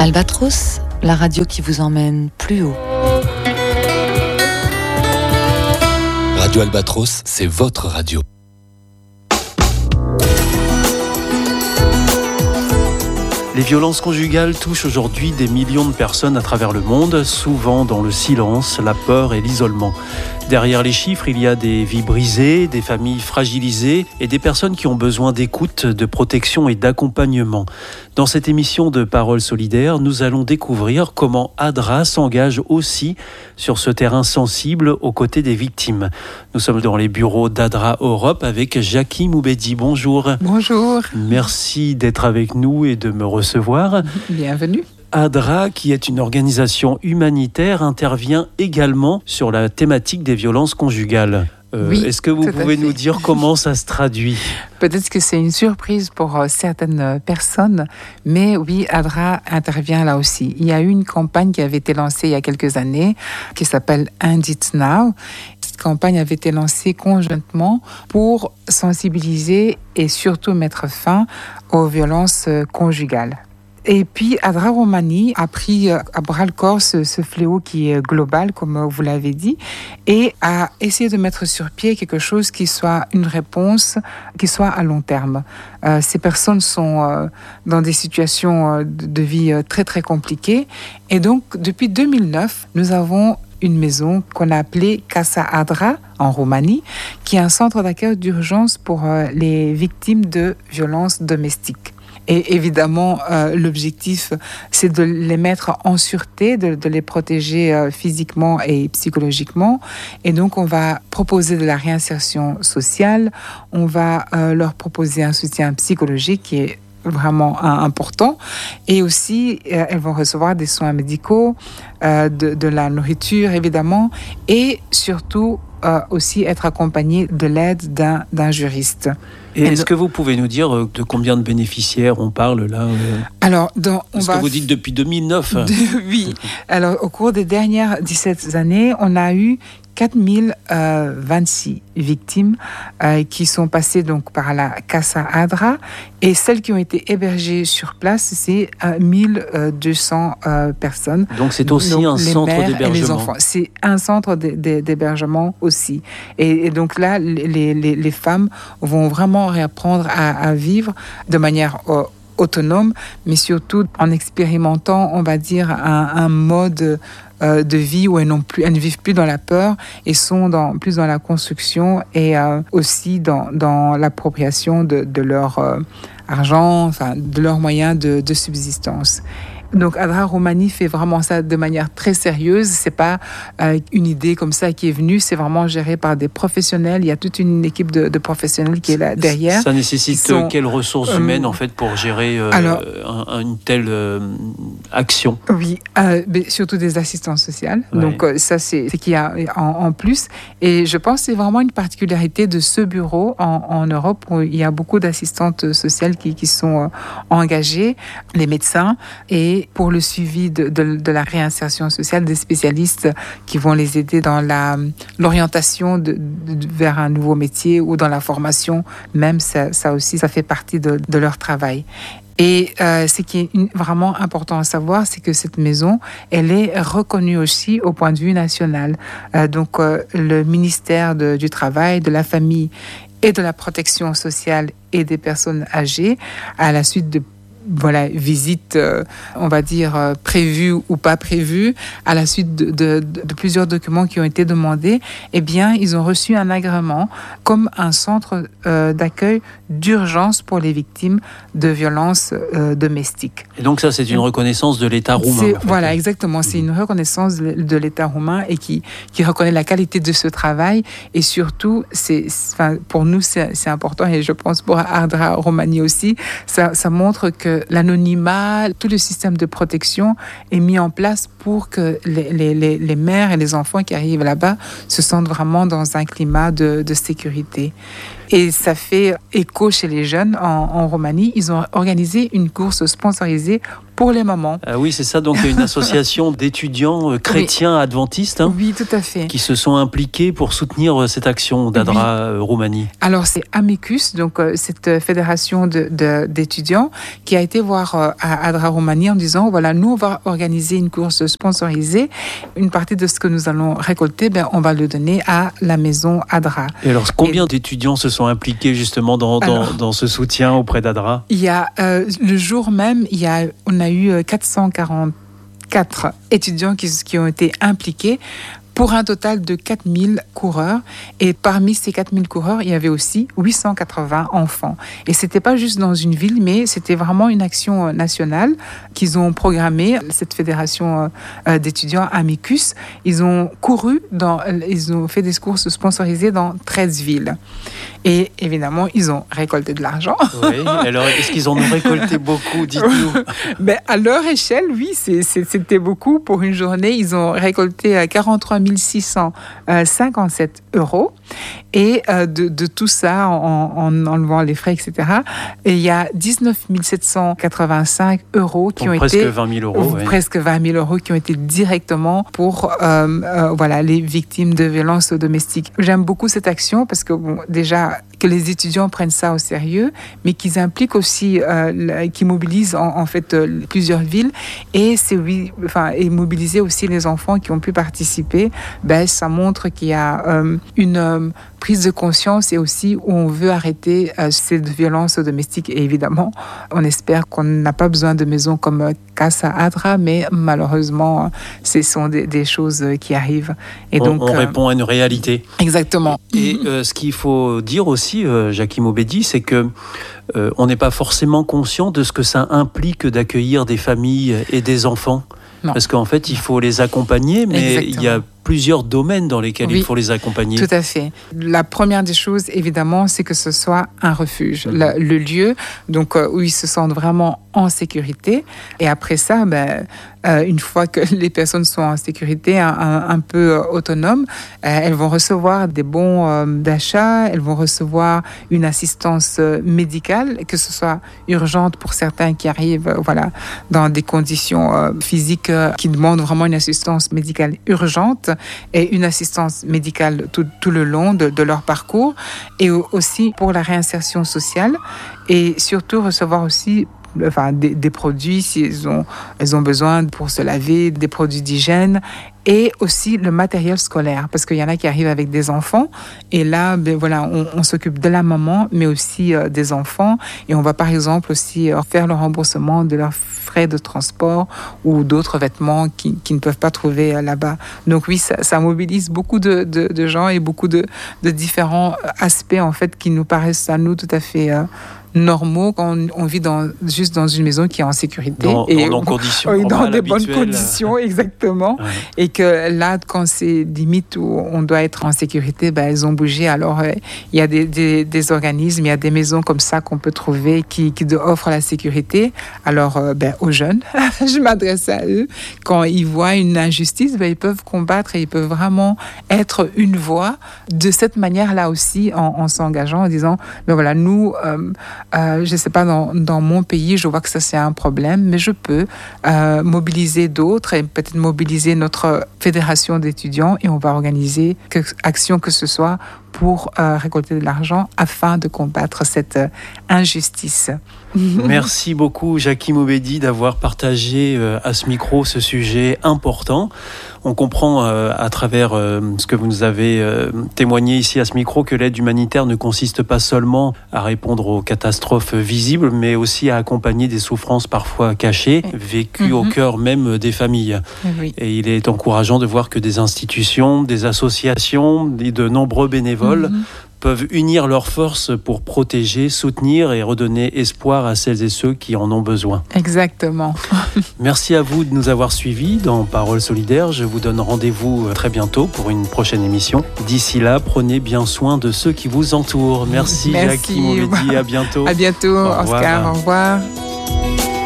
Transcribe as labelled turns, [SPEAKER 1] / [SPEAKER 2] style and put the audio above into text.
[SPEAKER 1] Albatros, la radio qui vous emmène plus haut.
[SPEAKER 2] Radio Albatros, c'est votre radio.
[SPEAKER 3] Les violences conjugales touchent aujourd'hui des millions de personnes à travers le monde, souvent dans le silence, la peur et l'isolement. Derrière les chiffres, il y a des vies brisées, des familles fragilisées et des personnes qui ont besoin d'écoute, de protection et d'accompagnement. Dans cette émission de Paroles solidaires, nous allons découvrir comment ADRA s'engage aussi sur ce terrain sensible aux côtés des victimes. Nous sommes dans les bureaux d'ADRA Europe avec Jackie Moubedi. Bonjour.
[SPEAKER 4] Bonjour.
[SPEAKER 3] Merci d'être avec nous et de me recevoir.
[SPEAKER 4] Bienvenue.
[SPEAKER 3] ADRA, qui est une organisation humanitaire, intervient également sur la thématique des violences conjugales.
[SPEAKER 4] Oui,
[SPEAKER 3] est-ce que vous pouvez nous dire comment ça se traduit ?
[SPEAKER 4] Peut-être que c'est une surprise pour certaines personnes, mais oui, ADRA intervient là aussi. Il y a eu une campagne qui avait été lancée il y a quelques années, qui s'appelle End It Now. Cette campagne avait été lancée conjointement pour sensibiliser et surtout mettre fin aux violences conjugales. Et puis, ADRA Roumanie a pris à bras-le-corps ce fléau qui est global, comme vous l'avez dit, et a essayé de mettre sur pied quelque chose qui soit une réponse, qui soit à long terme. Ces personnes sont dans des situations de vie très, très compliquées. Et donc, depuis 2009, nous avons une maison qu'on a appelée Casa ADRA en Roumanie, qui est un centre d'accueil d'urgence pour les victimes de violences domestiques. Et évidemment, l'objectif, c'est de les mettre en sûreté, de les protéger physiquement et psychologiquement. Et donc, on va proposer de la réinsertion sociale, on va leur proposer un soutien psychologique qui est vraiment important. Et aussi, elles vont recevoir des soins médicaux, de la nourriture, évidemment, et surtout, aussi être accompagnées de l'aide d'un juriste.
[SPEAKER 3] Et est-ce que vous pouvez nous dire de combien de bénéficiaires on parle là
[SPEAKER 4] Alors,
[SPEAKER 3] que vous dites depuis 2009.
[SPEAKER 4] Oui. Alors, au cours des dernières 17 années, on a eu 4026 victimes qui sont passées donc par la Casa ADRA, et celles qui ont été hébergées sur place, c'est 1200 personnes.
[SPEAKER 3] Donc c'est aussi un centre d'hébergement. Et les enfants.
[SPEAKER 4] C'est un centre d'hébergement aussi. Et donc là, les femmes vont vraiment réapprendre à vivre de manière autonome, mais surtout en expérimentant, on va dire, un mode de vie où elles ne vivent plus dans la peur et sont plus dans la construction et aussi dans l'appropriation de leur argent, enfin, de leurs moyens de subsistance. Donc ADRA Roumanie fait vraiment ça de manière très sérieuse. C'est pas une idée comme ça qui est venue. C'est vraiment géré par des professionnels. Il y a toute une équipe de professionnels qui est là derrière.
[SPEAKER 3] Ça nécessite quelles ressources humaines en fait pour gérer une telle action ?
[SPEAKER 4] Oui, mais surtout des assistantes sociales. Ouais. Donc ça c'est ce qu'il y a en plus. Et je pense que c'est vraiment une particularité de ce bureau en Europe où il y a beaucoup d'assistantes sociales qui sont engagées, les médecins, et pour le suivi de la réinsertion sociale, des spécialistes qui vont les aider dans l'orientation vers un nouveau métier ou dans la formation, même ça aussi, ça fait partie de leur travail. Et ce qui est vraiment important à savoir, c'est que cette maison, elle est reconnue aussi au point de vue national. Donc le ministère du Travail, de la Famille et de la Protection sociale et des personnes âgées, à la suite de visite, on va dire, prévue ou pas prévue, à la suite de plusieurs documents qui ont été demandés, eh bien, ils ont reçu un agrément comme un centre d'accueil d'urgence pour les victimes de violences domestiques.
[SPEAKER 3] Et donc ça, c'est une reconnaissance de l'État roumain.
[SPEAKER 4] Voilà, exactement. C'est une reconnaissance de l'État roumain et qui reconnaît la qualité de ce travail. Et surtout, pour nous, c'est important, et je pense pour ADRA Roumanie aussi, ça montre que l'anonymat, tout le système de protection est mis en place pour que les mères et les enfants qui arrivent là-bas se sentent vraiment dans un climat de sécurité. Et ça fait écho chez les jeunes en Roumanie. Ils ont organisé une course sponsorisée pour les mamans.
[SPEAKER 3] Ah oui, c'est ça. Donc, il y a une association d'étudiants chrétiens adventistes
[SPEAKER 4] Oui, tout à fait.
[SPEAKER 3] qui se sont impliqués pour soutenir cette action d'ADRA Roumanie.
[SPEAKER 4] Alors, c'est Amicus, donc cette fédération d'étudiants, qui a été voir à ADRA Roumanie en disant, voilà, nous, on va organiser une course sponsorisée. Une partie de ce que nous allons récolter, on va le donner à la maison ADRA.
[SPEAKER 3] Et alors, combien d'étudiants se sont impliqués justement dans ce soutien auprès d'ADRA ?
[SPEAKER 4] Il y a, le jour même, on a eu 444 étudiants qui ont été impliqués pour un total de 4000 coureurs. Et parmi ces 4000 coureurs, il y avait aussi 880 enfants. Et c'était pas juste dans une ville, mais c'était vraiment une action nationale qu'ils ont programmée, cette fédération d'étudiants Amicus. Ils ont ils ont fait des courses sponsorisées dans 13 villes. Et évidemment, ils ont récolté de l'argent.
[SPEAKER 3] Oui, alors est-ce qu'ils en ont récolté beaucoup, dites-nous?
[SPEAKER 4] À leur échelle, oui, c'était beaucoup. Pour une journée, ils ont récolté 43 657 €. Et de tout ça, en enlevant les frais, etc., et il y a 19 785 € qui ont
[SPEAKER 3] presque
[SPEAKER 4] été...
[SPEAKER 3] 20 000 €. Oui.
[SPEAKER 4] Presque 20 000 € qui ont été directement pour les victimes de violences domestiques. J'aime beaucoup cette action parce que, déjà, que les étudiants prennent ça au sérieux, mais qu'ils impliquent aussi, qu'ils mobilisent en fait plusieurs villes et mobiliser aussi les enfants qui ont pu participer. Ça montre qu'il y a une prise de conscience et aussi où on veut arrêter cette violence domestique. Et évidemment, on espère qu'on n'a pas besoin de maisons comme Casa ADRA, mais malheureusement, ce sont des choses qui arrivent. Et donc,
[SPEAKER 3] on répond à une réalité.
[SPEAKER 4] Exactement.
[SPEAKER 3] Et ce qu'il faut dire aussi, Jacqueline Obedi, c'est que on n'est pas forcément conscient de ce que ça implique d'accueillir des familles et des enfants.
[SPEAKER 4] Non.
[SPEAKER 3] Parce qu'en fait, il faut les accompagner, mais
[SPEAKER 4] Exactement.
[SPEAKER 3] il y a plusieurs domaines dans lesquels il faut les accompagner.
[SPEAKER 4] Tout à fait. La première des choses, évidemment, c'est que ce soit un refuge, le lieu donc, où ils se sentent vraiment en sécurité. Et après ça, une fois que les personnes sont en sécurité, un peu autonomes, elles vont recevoir des bons d'achat, elles vont recevoir une assistance médicale, que ce soit urgente pour certains qui arrivent dans des conditions physiques qui demandent vraiment une assistance médicale urgente, et une assistance médicale tout le long de leur parcours, et aussi pour la réinsertion sociale, et surtout recevoir aussi des produits si elles ont besoin pour se laver, des produits d'hygiène, et aussi le matériel scolaire, parce qu'il y en a qui arrivent avec des enfants, et là, on s'occupe de la maman, mais aussi des enfants, et on va par exemple aussi faire le remboursement de leurs frais de transport ou d'autres vêtements qui ne peuvent pas trouver là-bas. Donc oui, ça mobilise beaucoup de gens et beaucoup de différents aspects en fait qui nous paraissent à nous tout à fait normaux quand on vit juste dans une maison qui est en sécurité.
[SPEAKER 3] Dans des
[SPEAKER 4] bonnes conditions, exactement. Ouais. Et que là, quand c'est limite où on doit être en sécurité, elles ont bougé. Alors, il y a des organismes, il y a des maisons comme ça qu'on peut trouver qui offrent la sécurité. Alors, aux jeunes, je m'adresse à eux. Quand ils voient une injustice, ils peuvent combattre et ils peuvent vraiment être une voix de cette manière-là aussi, en s'engageant, en disant, nous... je ne sais pas, dans mon pays, je vois que ça c'est un problème, mais je peux mobiliser d'autres et peut-être mobiliser notre fédération d'étudiants et on va organiser action que ce soit pour récolter de l'argent afin de combattre cette injustice.
[SPEAKER 3] Merci beaucoup Jacqueline Obedi d'avoir partagé à ce micro ce sujet important. On comprend à travers ce que vous nous avez témoigné ici à ce micro que l'aide humanitaire ne consiste pas seulement à répondre aux catastrophes visibles, mais aussi à accompagner des souffrances parfois cachées, vécues au cœur même des familles. Oui. Et il est encourageant de voir que des institutions, des associations et de nombreux bénévoles peuvent unir leurs forces pour protéger, soutenir et redonner espoir à celles et ceux qui en ont besoin.
[SPEAKER 4] Exactement.
[SPEAKER 3] Merci à vous de nous avoir suivis dans Paroles solidaires. Je vous donne rendez-vous très bientôt pour une prochaine émission. D'ici là, prenez bien soin de ceux qui vous entourent. Merci. Jacqueline Obedi, à bientôt.
[SPEAKER 4] À bientôt, Oscar, au revoir.